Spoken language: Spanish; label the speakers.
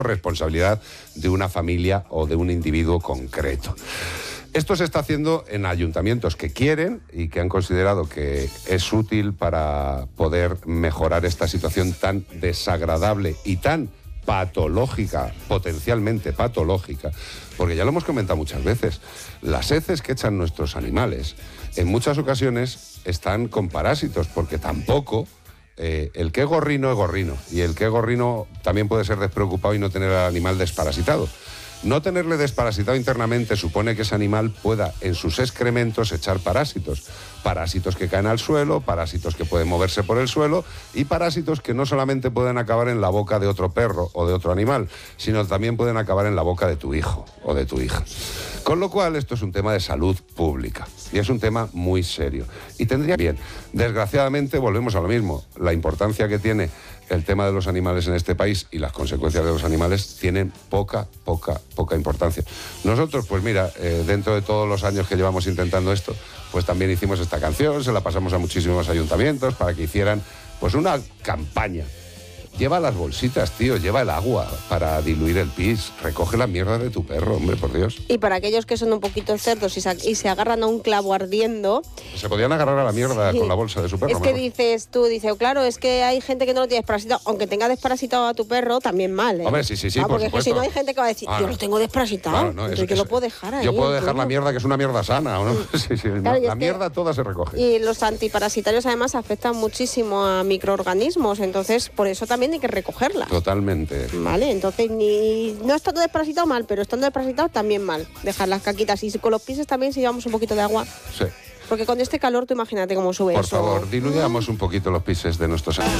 Speaker 1: responsabilidad de una familia o de un individuo concreto. Esto se está haciendo en ayuntamientos que quieren y que han considerado que es útil para poder mejorar esta situación tan desagradable y tan patológica, potencialmente patológica, porque ya lo hemos comentado muchas veces, las heces que echan nuestros animales en muchas ocasiones están con parásitos, porque tampoco el que es gorrino es gorrino, y el que es gorrino también puede ser despreocupado y no tener al animal desparasitado. No tenerle desparasitado internamente supone que ese animal pueda en sus excrementos echar parásitos. Parásitos que caen al suelo, parásitos que pueden moverse por el suelo y parásitos que no solamente pueden acabar en la boca de otro perro o de otro animal, sino también pueden acabar en la boca de tu hijo o de tu hija. Con lo cual, esto es un tema de salud pública y es un tema muy serio. Y tendría bien, desgraciadamente, volvemos a lo mismo, la importancia que tiene el tema de los animales en este país y las consecuencias de los animales tienen poca importancia. Nosotros, pues mira, dentro de todos los años que llevamos intentando esto, pues también hicimos esta canción, se la pasamos a muchísimos ayuntamientos para que hicieran pues una campaña. Lleva las bolsitas, tío, lleva el agua para diluir el pis, recoge la mierda de tu perro, hombre, por Dios.
Speaker 2: Y para aquellos que son un poquito cerdos y se agarran a un clavo ardiendo...
Speaker 1: Se podían agarrar a la mierda con la bolsa de su perro.
Speaker 2: Es que dices, claro, es que hay gente que no lo tiene desparasitado, aunque tenga desparasitado a tu perro, también mal, ¿eh?
Speaker 1: Hombre, sí,
Speaker 2: porque
Speaker 1: por
Speaker 2: es que si no hay gente que va a decir, yo lo tengo desparasitado, que lo puedo dejar ahí.
Speaker 1: Yo puedo dejar la mierda, que es una mierda sana, ¿o no? Sí,
Speaker 2: claro,
Speaker 1: la mierda toda se recoge.
Speaker 2: Y los antiparasitarios además afectan muchísimo a microorganismos, entonces por eso también hay que recogerla.
Speaker 1: Totalmente.
Speaker 2: Vale, entonces no estando desparasitado mal, pero estando desparasitado también mal. Dejar las caquitas y con los pies también si llevamos un poquito de agua.
Speaker 1: Sí.
Speaker 2: Porque con este calor tú imagínate cómo sube
Speaker 1: Por
Speaker 2: eso.
Speaker 1: favor, diluyamos un poquito los pises de nuestros animales.